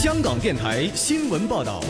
香港电台新闻报道。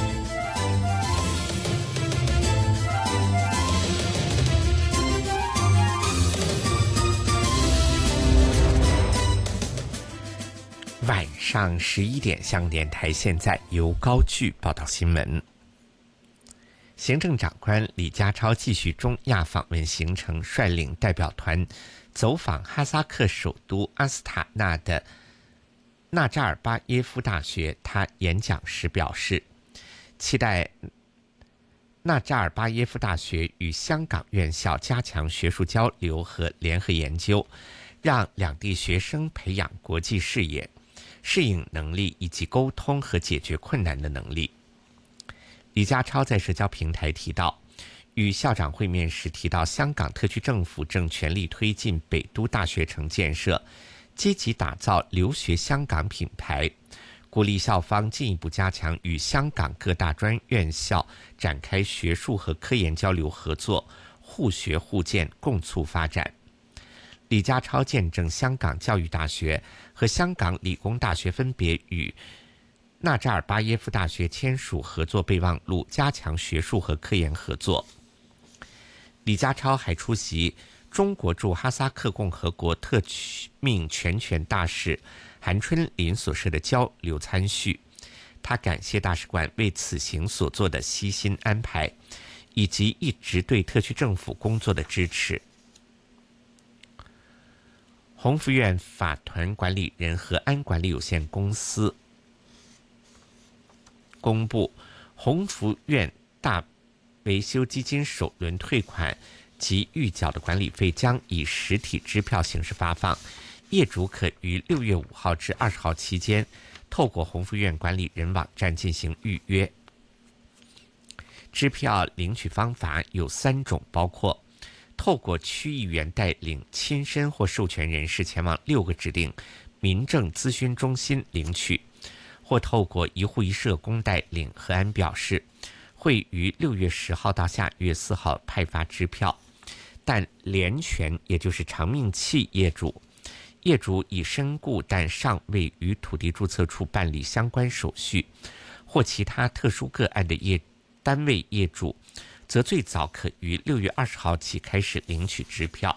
晚上11点，香港电台现在由高炬报道新闻。行政长官李家超继续中亚访问行程，率领代表团走访哈萨克首都阿斯塔纳的纳扎尔巴耶夫大学。他演讲时表示，期待纳扎尔巴耶夫大学与香港院校加强学术交流和联合研究，让两地学生培养国际视野、适应能力以及沟通和解决困难的能力。李家超在社交平台提到，与校长会面时提到，香港特区政府正全力推进北都大学城建设，积极打造留学香港品牌，鼓励校方进一步加强与香港各大专院校展开学术和科研交流合作，互学互鉴，共促发展。李家超见证香港教育大学和香港理工大学分别与纳扎尔巴耶夫大学签署合作备忘录，加强学术和科研合作。李家超还出席中国驻哈萨克共和国特命全权大使韩春林所设的交流参叙，他感谢大使馆为此行所做的悉心安排，以及一直对特区政府工作的支持。鸿福苑法团管理人和安管理有限公司公布，鸿福苑大维修基金首轮退款及预缴的管理费将以实体支票形式发放，业主可于6月5号至20号期间透过鸿福苑管理人网站进行预约。支票领取方法有3种，包括透过区议员带领亲身或授权人士前往6个指定民政咨询中心领取，或透过一户一社工带领。和安表示，会于6月10号到下月4号派发支票，但连权也就是长命契业主已身故但尚未与土地注册处办理相关手续，或其他特殊个案的单位业主，则最早可于6月20号起开始领取支票。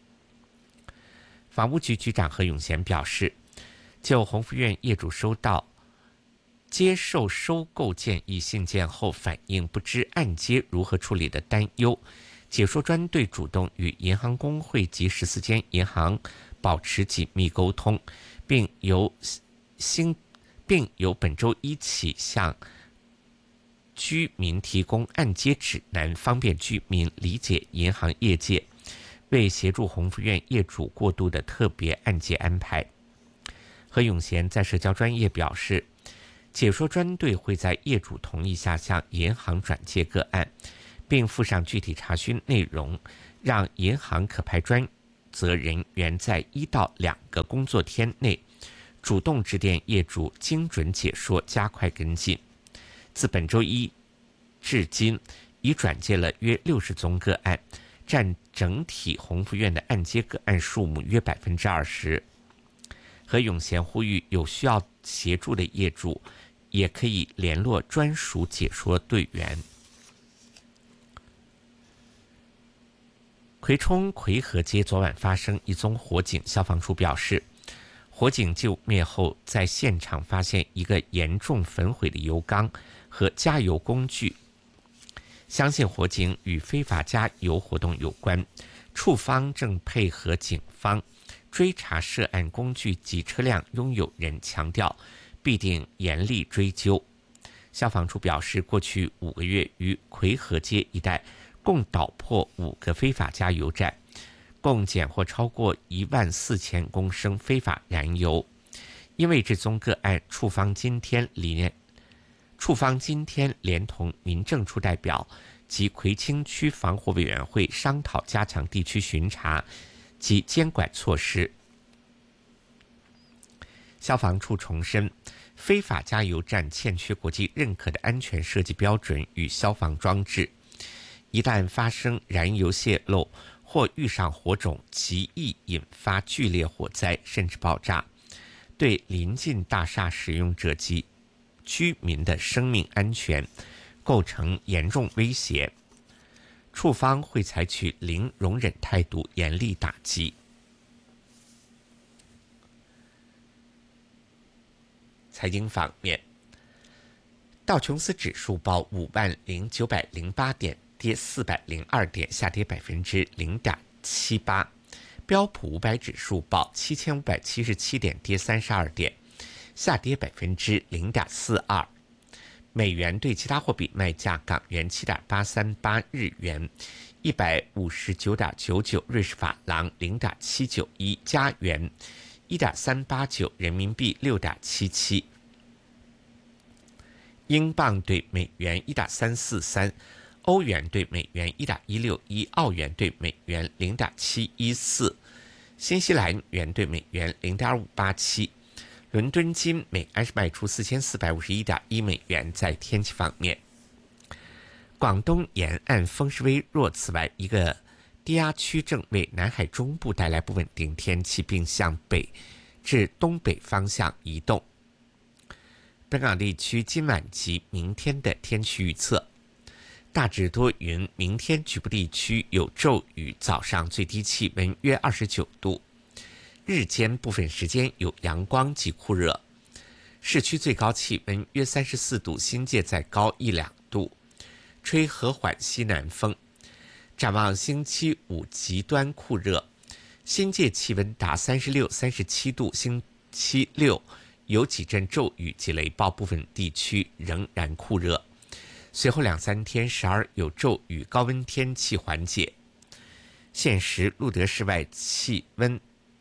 房屋局局长何永贤表示，就鸿福苑业主收到接受收购建议信件后反映不知按揭如何处理的担忧，解说专队主动与银行工会及14间银行保持紧密沟通，并由本周一起向居民提供按揭指南，方便居民理解银行业界为协助鸿福苑业主过渡的特别按揭安排。何永贤在社交专页表示，解说专队会在业主同意下向银行转介个案，并附上具体查询内容，让银行可派专责人员在1到2个工作天内主动致电业主，精准解说，加快跟进。自本周一至今，已转介了约60宗个案，占整体鸿福苑的按揭个案数目约20%。何永贤呼吁有需要协助的业主也可以联络专属解说队员。葵涌葵河街昨晚发生一宗火警，消防处表示，火警救灭后在现场发现一个严重焚毁的油缸和加油工具，相信火警与非法加油活动有关。处方正配合警方追查涉案工具及车辆拥有人，强调必定严厉追究。消防处表示，过去5个月于葵河街一带共捣破5个非法加油站，共检获超过14000公升非法燃油。因为这宗个案，处方今天连同民政处代表及葵青区防火委员会商讨加强地区巡查及监管措施。消防处重申，非法加油站欠缺国际认可的安全设计标准与消防装置，一旦发生燃油泄漏或遇上火种，极易引发剧烈火灾甚至爆炸，对邻近大厦使用者及居民的生命安全，构成严重威胁。处方会采取零容忍态度，严厉打击。财经方面，道琼斯指数报50908点，跌402点，下跌0.78%。标普500指数报7577点，跌32点，下跌0.42%。美元对其他货币卖价：港元7.838，日元159.99，瑞士法郎0.791，加元1.389，人民币6.77，英镑对美元1.343，欧元对美元1.161，澳元对美元0.714，新西兰元对美元0.587。伦敦金每安士卖出4451.1美元。在天气方面，广东沿岸风势微弱，此外一个低压区正为南海中部带来不稳定天气，并向北至东北方向移动。本港地区今晚及明天的天气预测：大致多云，明天局部地区有骤雨，早上最低气温约29度，日间部分时间有阳光及酷热，市区最高气温约34度，新界再高1-2度，吹和缓西南风。展望星期五极端酷热，新界气温达36、37度，星期六有几阵骤雨及雷暴，部分地区仍然酷热。随后2-3天时而有骤雨，高温天气缓解。现时路德市外气温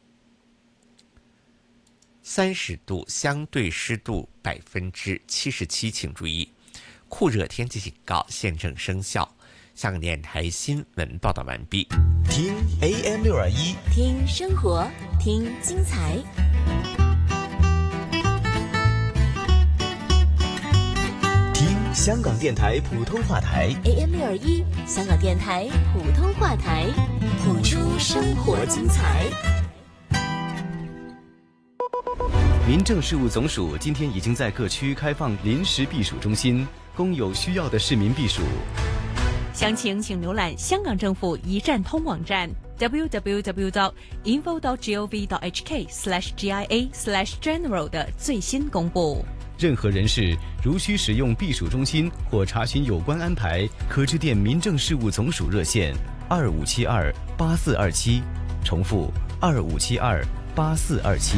30度，相对湿度77%，请注意，酷热天气警告现正生效。香港电台新闻报道完毕。 听 AM621， 听生活，听精彩。 听香港电台普通话台 AM621，香港电台普通话台，谱出生活精彩。 民政事务总署今天已经在各区开放临时避暑中心，供有需要的市民避暑。 详情请浏览香港政府一站通网站 www.info.gov.hk/GIA/general 的最新公布。 任何人士如需使用避暑中心或查询有关安排，可致电民政事务总署热线25728427，重复25728427。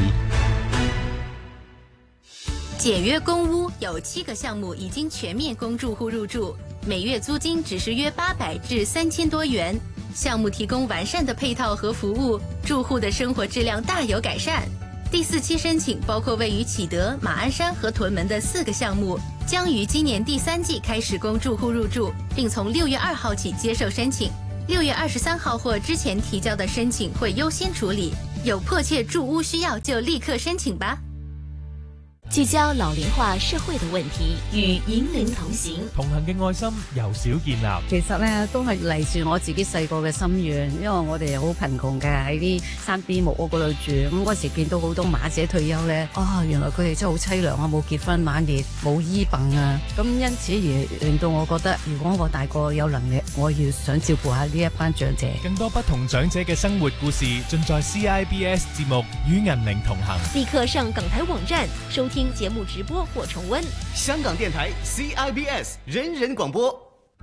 简约公屋有7个项目已经全面供住户入住，每月租金只是约800至3000多元。项目提供完善的配套和服务，住户的生活质量大有改善。第4期申请包括位于启德、马鞍山和屯门的4个项目，将于今年第3季开始供住户入住，并从6月2号起接受申请。6月23号或之前提交的申请会优先处理，有迫切住屋需要就立刻申請吧。 聚焦老齡化社會的問題，與引領同行。 同行嘅愛心由少建立。 其實咧都係嚟自我自己細個嘅心願，因為我哋好貧窮嘅喺啲山邊木屋嗰度住，咁嗰時見到好多馬姐退休咧，原來佢哋真係好凄涼啊，冇結婚晚年冇醫病啊，咁因此而令到我覺得，如果我大個有能力，我要想照顧下呢一班長者。 更多不同長者嘅生活故事，盡在 CIBS 節目與銀齡同行。 立刻上港台網站收聽節目直播或重溫。 香港電台 CIBS 人人廣播。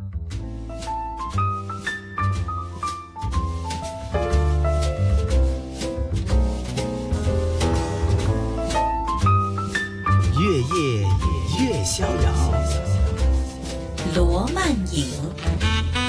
越夜越逍遙， 羅曼影。